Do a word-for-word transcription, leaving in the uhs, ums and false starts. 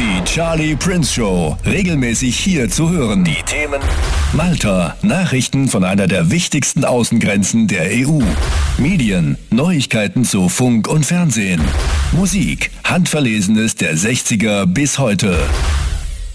Die Charlie Prince Show. Regelmäßig hier zu hören. Die Themen: Malta. Nachrichten von einer der wichtigsten Außengrenzen der E U. Medien. Neuigkeiten zu Funk und Fernsehen. Musik. Handverlesenes der sechziger bis heute.